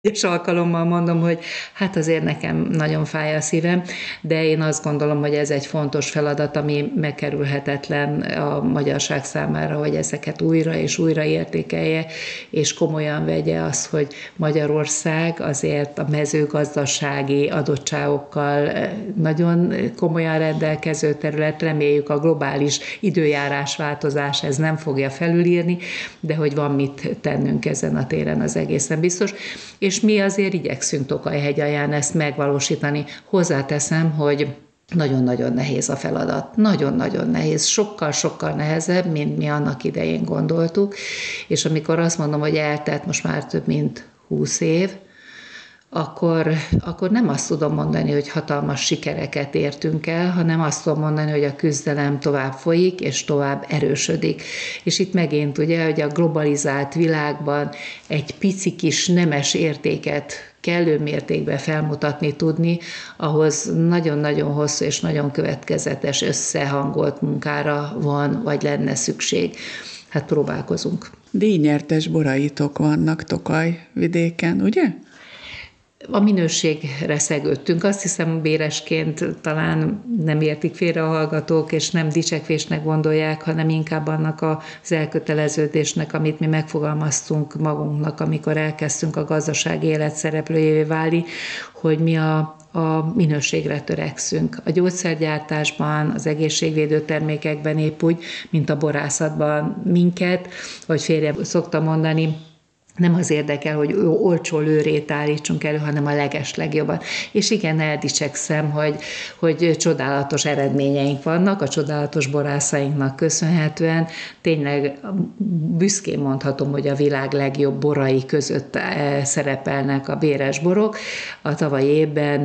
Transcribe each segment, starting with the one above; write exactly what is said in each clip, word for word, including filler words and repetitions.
És alkalommal mondom, hogy hát azért nekem nagyon fáj a szívem, de én azt gondolom, hogy ez egy fontos feladat, ami megkerülhetetlen a magyarság számára, hogy ezeket újra és újra értékelje, és komolyan vegye azt, hogy Magyarország azért a mezőgazdasági adottságokkal nagyon komolyan rendelkező terület, reméljük a globális időjárás változás ez nem fogja felülírni, de hogy van mit tennünk ezen a téren, az egészen biztos. És mi azért igyekszünk Tokaj-hegyalján ezt megvalósítani. Hozzáteszem, hogy nagyon-nagyon nehéz a feladat. Nagyon-nagyon nehéz. Sokkal-sokkal nehezebb, mint mi annak idején gondoltuk. És amikor azt mondom, hogy eltelt most már több mint húsz év, akkor, akkor nem azt tudom mondani, hogy hatalmas sikereket értünk el, hanem azt tudom mondani, hogy a küzdelem tovább folyik, és tovább erősödik. És itt megint ugye, hogy a globalizált világban egy pici kis nemes értéket kellő mértékben felmutatni tudni, ahhoz nagyon-nagyon hosszú és nagyon következetes, összehangolt munkára van, vagy lenne szükség. Hát próbálkozunk. Díjnyertes boraitok vannak Tokaj vidéken, ugye? A minőségre szegődtünk. Azt hiszem, béresként talán nem értik félre a hallgatók, és nem dicsekvésnek gondolják, hanem inkább annak az elköteleződésnek, amit mi megfogalmaztunk magunknak, amikor elkezdtünk a gazdasági élet szereplőjévé válni, hogy mi a a minőségre törekszünk. A gyógyszergyártásban, az egészségvédő termékekben épp úgy, mint a borászatban minket, vagy félre szoktam mondani, nem az érdekel, hogy olcsó lőrét állítsunk elő, hanem a legeslegjobban. És igen, eldicsekszem, hogy, hogy csodálatos eredményeink vannak, a csodálatos borászainknak köszönhetően. Tényleg büszkén mondhatom, hogy a világ legjobb borai között szerepelnek a béres borok. A tavalyi évben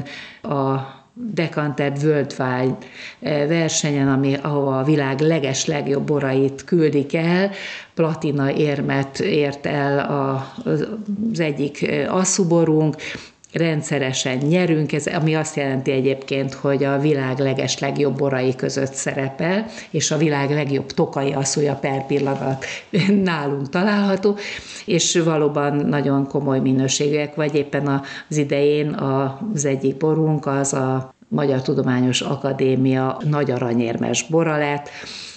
a Decanted Worldwide versenyen, ami, ahova a világ leges legjobb borait küldik el, platina érmet ért el a, az egyik asszúborunk, rendszeresen nyerünk, ez, ami azt jelenti egyébként, hogy a világ leges legjobb borai között szerepel, és a világ legjobb tokai asszúja per pillanat nálunk található, és valóban nagyon komoly minőségűek, vagy éppen az idején az egyik borunk, az a Magyar Tudományos Akadémia nagy aranyérmes bora lett,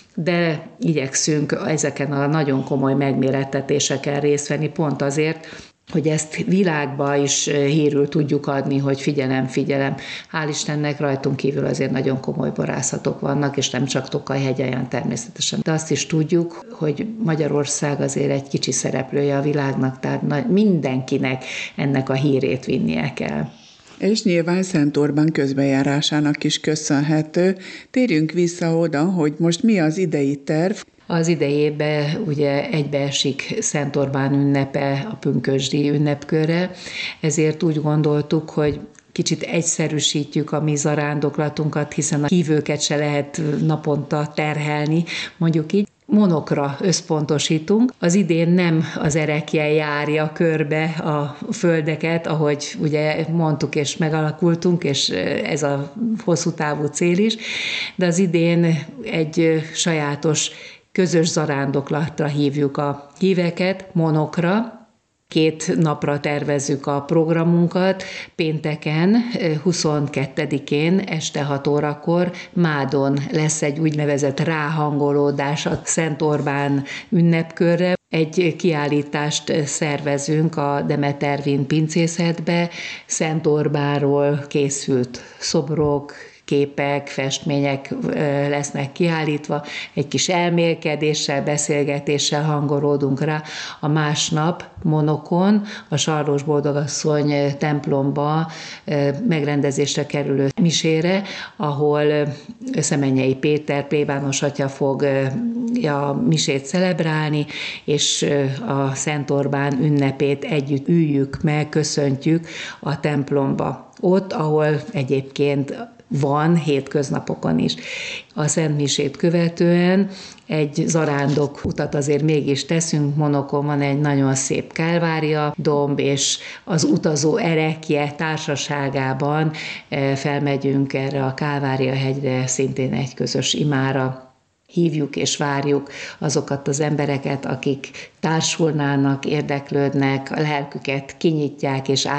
de igyekszünk ezeken a nagyon komoly megmérettetéseken részt venni, pont azért, hogy ezt világba is hírül tudjuk adni, hogy figyelem, figyelem. Hál' Istennek rajtunk kívül azért nagyon komoly borászatok vannak, és nem csak Tokaj-hegyalján természetesen. De azt is tudjuk, hogy Magyarország azért egy kicsi szereplője a világnak, tehát mindenkinek ennek a hírét vinnie kell. És nyilván Szent Orbán közbenjárásának is köszönhető. Térjünk vissza oda, hogy most mi az idei terv. Az idejében ugye egybeesik Szent Orbán ünnepe a pünkösdi ünnepkörre, ezért úgy gondoltuk, hogy kicsit egyszerűsítjük a mi zarándoklatunkat, hiszen a hívőket se lehet naponta terhelni, mondjuk így. Monokra összpontosítunk. Az idén nem az erekje járja körbe a földeket, ahogy ugye mondtuk és megalakultunk, és ez a hosszú távú cél is, de az idén egy sajátos közös zarándoklatra hívjuk a híveket, monokra. Két napra tervezzük a programunkat. Pénteken, huszonkettedikén este hat órakor Mádon lesz egy úgynevezett ráhangolódás a Szent Orbán ünnepkörre. Egy kiállítást szervezünk a Demeter-Wien pincészetbe, Szent Orbánról készült szobrok, képek, festmények lesznek kiállítva, egy kis elmélkedéssel, beszélgetéssel hangolódunk rá. A másnap Monokon, a Sarlós Boldogasszony templomba megrendezésre kerülő misére, ahol Szemenyei Péter plébános atya fog a misét celebrálni, és a Szent Orbán ünnepét együtt üljük meg, köszöntjük a templomba. Ott, ahol egyébként van hétköznapokon is. A szentmisét követően egy zarándok utat azért mégis teszünk. Monokon van egy nagyon szép Kálvária domb, és az utazó erekje társaságában felmegyünk erre a Kálvária hegyre, szintén egy közös imára. hívjuk és várjuk azokat az embereket, akik társulnának, érdeklődnek, a lelküket kinyitják és